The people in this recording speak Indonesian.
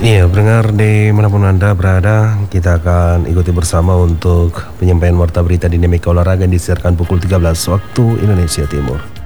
Iya, pendengar dimanapun Anda berada, kita akan ikuti bersama untuk penyampaian warta berita dinamika olahraga yang disiarkan pukul 13 waktu Indonesia Timur.